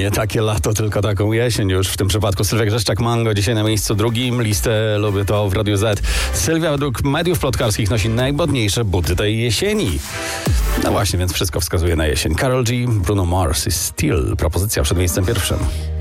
Nie takie lato, tylko taką jesień już. W tym przypadku Sylwia Grzeszczak, Mango, dzisiaj na miejscu drugim. Listę Lubię to w Radiu Z. Sylwia według mediów plotkarskich nosi najmodniejsze buty tej jesieni. No właśnie, więc wszystko wskazuje na jesień. Karol G, Bruno Mars i Steel. Propozycja przed miejscem pierwszym.